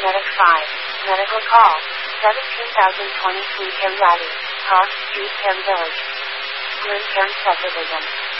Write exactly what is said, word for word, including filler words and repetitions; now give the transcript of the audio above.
Medic five. Medical call. seventeen thousand twenty-three Cam Valley. Cross Street, Cam Village. Green Cam Subdivision.